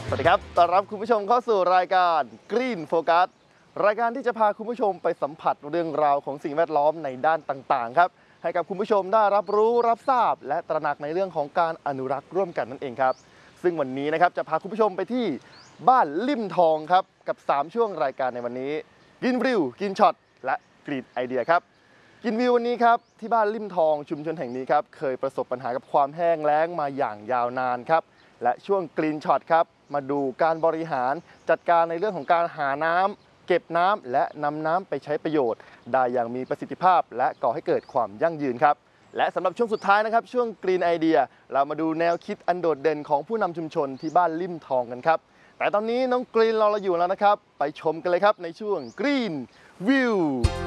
สวัสดีครับต้อนรับคุณผู้ชมเข้าสู่รายการ Green Focus รายการที่จะพาคุณผู้ชมไปสัมผัสเรื่องราวของสิ่งแวดล้อมในด้านต่างๆครับให้กับคุณผู้ชมได้รับรู้รับทราบและตระหนักในเรื่องของการอนุรักษ์ร่วมกันนั่นเองครับซึ่งวันนี้นะครับจะพาคุณผู้ชมไปที่บ้านลิ่มทองครับกับ3ช่วงรายการในวันนี้กินวิวกินช็อตและกรีนไอเดียครับกินวิววันนี้ครับที่บ้านลิ่มทองชุมชนแห่งนี้ครับเคยประสบปัญหากับความแห้งแล้งมาอย่างยาวนานครับและช่วงกรีนช็อตครับมาดูการบริหารจัดการในเรื่องของการหาน้ำเก็บน้ำและนำน้ำไปใช้ประโยชน์ได้อย่างมีประสิทธิภาพและก่อให้เกิดความยั่งยืนครับและสำหรับช่วงสุดท้ายนะครับช่วงกรีนไอเดียเรามาดูแนวคิดอันโดดเด่นของผู้นำชุมชนที่บ้านลิ่มทองกันครับแต่ตอนนี้น้องกรีนรอเราอยู่แล้วนะครับไปชมกันเลยครับในช่วงกรีนวิว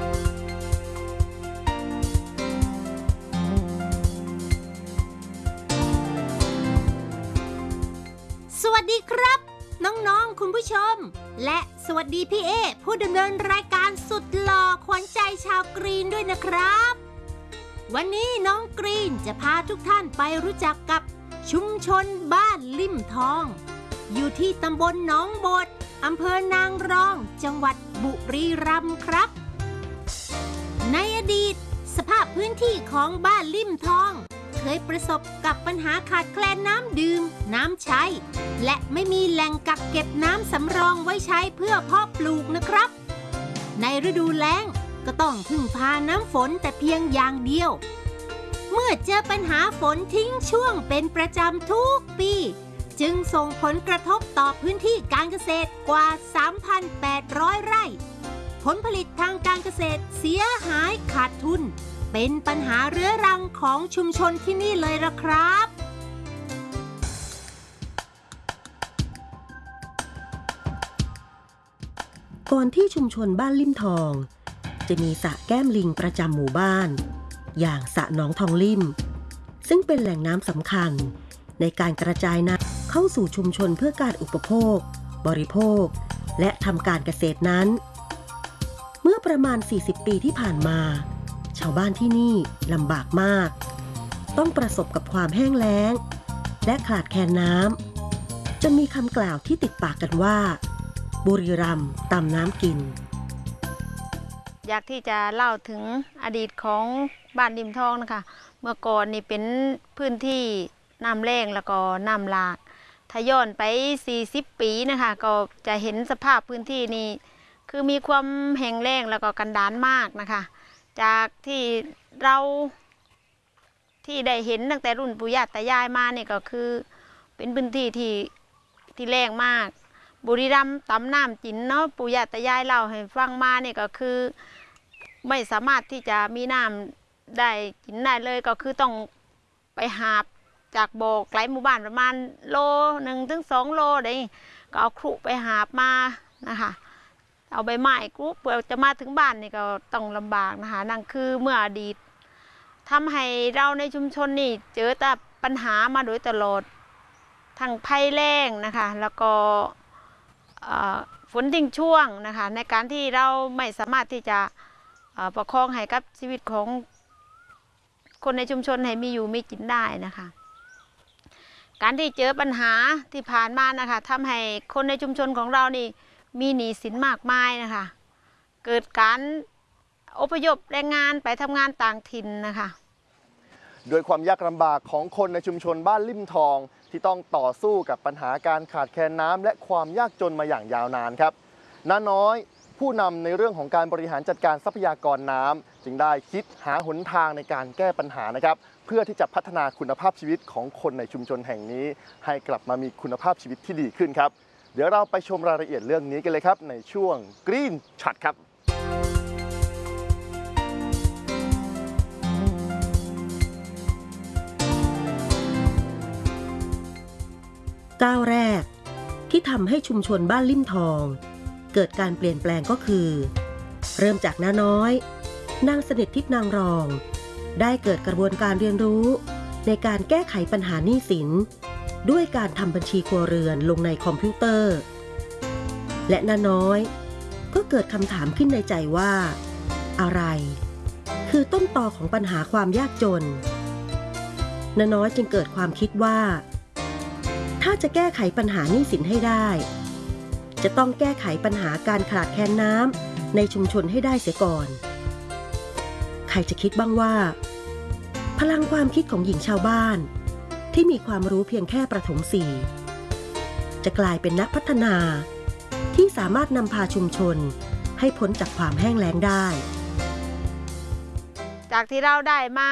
สวัสดีครับน้องๆคุณผู้ชมและสวัสดีพี่เอผู้ดำเนินรายการสุดหล่อขวัญใจชาวกรีนด้วยนะครับวันนี้น้องกรีนจะพาทุกท่านไปรู้จักกับชุมชนบ้านลิ่มทองอยู่ที่ตำบลหนองบดอำเภอนางรองจังหวัดบุรีรัมย์ครับในอดีตสภาพพื้นที่ของบ้านลิ่มทองเคยประสบกับปัญหาขาดแคลนน้ำดื่มน้ำใช้และไม่มีแหล่งกักเก็บน้ำสำรองไว้ใช้เพื่อเพาะปลูกนะครับในฤดูแล้งก็ต้องพึ่งพาน้ำฝนแต่เพียงอย่างเดียวเมื่อเจอปัญหาฝนทิ้งช่วงเป็นประจำทุกปีจึงส่งผลกระทบต่อพื้นที่การเกษตรกว่า 3,800 ไร่ผลผลิตทางการเกษตรเสียหายขาดทุนเป็นปัญหาเรื้อรังของชุมชนที่นี่เลยล่ะครับก่อนที่ชุมชนบ้านลิ่มทองจะมีสระแก้มลิงประจำหมู่บ้านอย่างสระหนองทองลิ่มซึ่งเป็นแหล่งน้ำสำคัญในการกระจายน้ำเข้าสู่ชุมชนเพื่อการอุปโภคบริโภคและทำการเกษตรนั้นเมื่อประมาณ40ปีที่ผ่านมาชาวบ้านที่นี่ลำบากมากต้องประสบกับความแห้งแล้งและขาดแคลนน้ำจนมีคำกล่าวที่ติดปากกันว่าบุรีรัมย์ตำน้ำกินอยากที่จะเล่าถึงอดีตของบ้านริมทองนะคะเมื่อก่อนนี่เป็นพื้นที่น้ำแล้งแล้วก็น้ำหลากถ้าย้อนไป40ปีนะคะก็จะเห็นสภาพพื้นที่นี้คือมีความแห้งแล้งแล้วก็กันดารมากนะคะจากที่เราที่ได้เห็นตั้งแต่รุ่นปู่ย่าตายายมาเนี่ยก็คือเป็นพื้นที่ที่แล้งมากบุรีรัมย์ตำน้ำจินเนาะปู่ย่าตายายเล่าให้ฟังมาเนี่ยก็คือไม่สามารถที่จะมีน้ำได้กินได้เลยก็คือต้องไปหาบจากบ่อไกลหมู่บ้านประมาณโล 1-2 โลได้ก็เอาครุไปหาบมานะคะเอาใบไม้กรุ๊ปเพื่อจะมาถึงบ้านนี่ก็ต้องลำบากนะคะนั่นคือเมื่ออดีตทำให้เราในชุมชนนี่เจอแต่ปัญหามาโดยตลอดทั้งภัยแล้งนะคะแล้วก็ฝนทิ้งช่วงนะคะในการที่เราไม่สามารถที่จะประคองให้กับชีวิตของคนในชุมชนให้มีอยู่มีกินได้นะคะการที่เจอปัญหาที่ผ่านมานะคะทำให้คนในชุมชนของเรานี่มีหนี้สินมากมายนะคะเกิดการอพยพแรงงานไปทำงานต่างถิ่นนะคะโดยความยากลำบากของคนในชุมชนบ้านลิ่มทองที่ต้องต่อสู้กับปัญหาการขาดแคลนน้ำและความยากจนมาอย่างยาวนานครับน้าน้อยผู้นำในเรื่องของการบริหารจัดการทรัพยากรน้ำจึงได้คิดหาหนทางในการแก้ปัญหานะครับเพื่อที่จะพัฒนาคุณภาพชีวิตของคนในชุมชนแห่งนี้ให้กลับมามีคุณภาพชีวิตที่ดีขึ้นครับเดี๋ยวเราไปชมรายละเอียดเรื่องนี้กันเลยครับในช่วง Green Shot ครับก้าวแรกที่ทำให้ชุมชนบ้านลิ่มทองเกิดการเปลี่ยนแปลงก็คือเริ่มจากน้าน้อยนางสนิททิพย์นางรองได้เกิดกระบวนการเรียนรู้ในการแก้ไขปัญหาหนี้สินด้วยการทำบัญชีครัวเรือนลงในคอมพิวเตอร์และน้าน้อยก็เกิดคำถามขึ้นในใจว่าอะไรคือต้นตอของปัญหาความยากจนน้าน้อยจึงเกิดความคิดว่าถ้าจะแก้ไขปัญหาหนี้สินให้ได้จะต้องแก้ไขปัญหาการขาดแคลนน้ำในชุมชนให้ได้เสียก่อนใครจะคิดบ้างว่าพลังความคิดของหญิงชาวบ้านที่มีความรู้เพียงแค่ประถม4จะกลายเป็นนักพัฒนาที่สามารถนำพาชุมชนให้พ้นจากความแห้งแล้งได้จากที่เราได้มา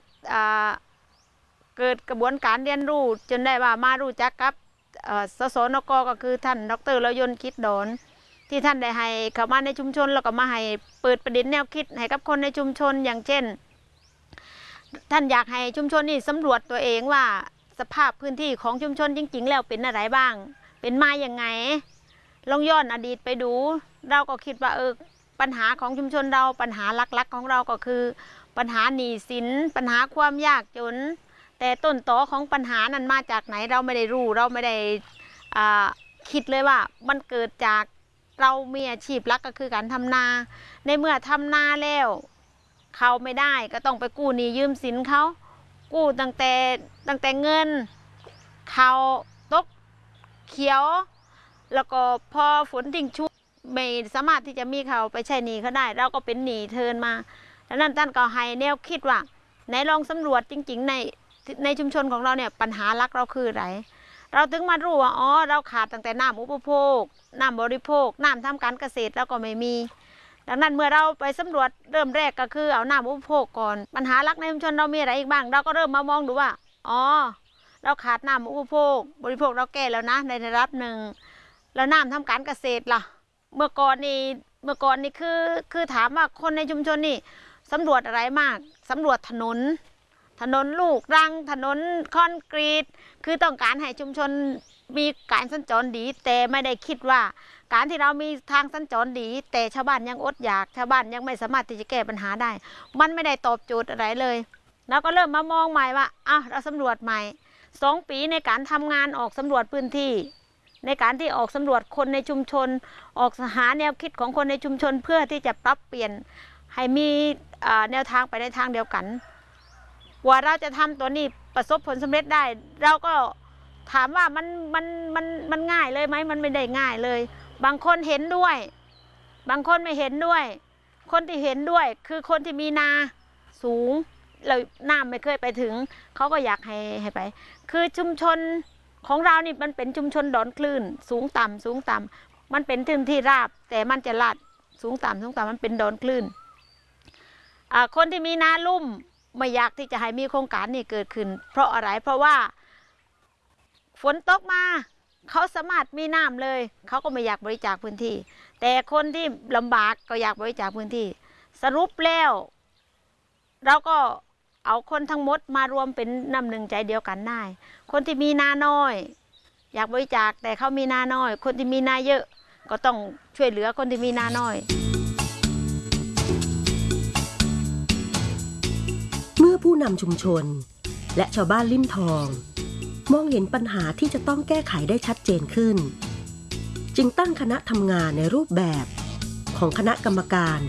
เกิดกระบวนการเรียนรู้จนได้ว่ามารู้จักกับสสนก.ก็คือท่านดร.ละยนต์คิดดอนที่ท่านได้ให้เข้ามาในชุมชนแล้วก็มาให้เปิดประเด็นแนวคิดให้กับคนในชุมชนอย่างเช่นท่านอยากให้ชุมชนนี่สำรวจตัวเองว่าสภาพพื้นที่ของชุมชนจริงๆแล้วเป็นอะไรบ้างเป็นมาอย่างไงลองย้อนอดีตไปดูเราก็คิดว่าปัญหาของชุมชนเราปัญหาหลักๆของเราก็คือปัญหาหนี้สินปัญหาความยากจนแต่ต้นตอของปัญหานั้นมาจากไหนเราไม่ได้รู้เราไม่ได้คิดเลยว่ามันเกิดจากเรามีอาชีพหลักก็คือการทำนาในเมื่อทำนาแล้วเขาไม่ได้ก็ต้องไปกู้หนี้ยืมสินเขากู้ตั้งแต่เงินเขาตกเขียวแล้วก็พอฝนทิ้งชุ่มไม่สามารถที่จะมีเขาไปใช้หนี้เขาได้เราก็เป็นหนี้เทินมาดังนั้นท่านก็ให้แนวคิดว่าไหนลองสำรวจจริงๆในชุมชนของเราเนี่ยปัญหาหลักเราคืออะไรเราถึงมารู้ว่าเราขาดตั้งแต่น้ำอุปโภคน้ำบริโภคน้ำทำการเกษตรเราก็ไม่มีดังนั้นเมื่อเราไปสำรวจเริ่มแรกก็คือเอาน้ำอุปโภคก่อนปัญหาหลักในชุมชนเรามีอะไรอีกบ้างเราก็เริ่มมามองดูว่าเราขาดน้ำอุปโภคบริโภคเราแก้แล้วนะในระดับหนึ่งแล้วน้ำทำการเกษตรล่ะเมื่อก่อนนี่คือถามว่าคนในชุมชนนี่สำรวจอะไรมากสำรวจถนนลูกรังถนนคอนกรีตคือต้องการให้ชุมชนมีการสัญจรดีแต่ไม่ได้คิดว่าการที่เรามีทางสัญจรดีแต่ชาวบ้านยังอดอยากชาวบ้านยังไม่สามารถที่จะแก้ปัญหาได้มันไม่ได้ตอบโจทย์อะไรเลยเราก็เริ่มมามองใหม่ว่าเราสำรวจใหม่2 ปีในการทำงานออกสำรวจพื้นที่ในการที่ออกสำรวจคนในชุมชนออกหาแนวคิดของคนในชุมชนเพื่อที่จะปรับเปลี่ยนให้มีแนวทางไปในทางเดียวกันว่าเราจะทำตัวนี้ประสบผลสำเร็จได้เราก็ถามว่ามันง่ายเลยไหมมันไม่ได้ง่ายเลยบางคนเห็นด้วยบางคนไม่เห็นด้วยคนที่เห็นด้วยคือคนที่มีนาสูงแล้วน้ำไม่เคยไปถึงเขาก็อยากให้ไปคือชุมชนของเรานี่มันเป็นชุมชนดอนคลื่นสูงต่ำมันเป็นพื้นที่ราบแต่มันจะลาดสูงต่ำมันเป็นดอนคลื่นคนที่มีนาลุ่มไม่อยากที่จะให้มีโครงการนี้เกิดขึ้นเพราะอะไรเพราะว่าฝนตกมาเขาสามารถมีน้ำเลยเขาก็ไม่อยากบริจาคพื้นที่แต่คนที่ลำบากก็อยากบริจาคพื้นที่สรุปแล้วเราก็เอาคนทั้งหมดมารวมเป็นน้ำหนึ่งใจเดียวกันได้คนที่มีนาน้อยอยากบริจาคแต่เขามีนาน้อยคนที่มีนาเยอะก็ต้องช่วยเหลือคนที่มีนาน้อยเมื่อผู้นำชุมชนและชาวบ้านลิ่มทองมองเห็นปัญหาที่จะต้องแก้ไขได้ชัดเจนขึ้นจึงตั้งคณะทำงานในรูปแบบของคณะกรรมการ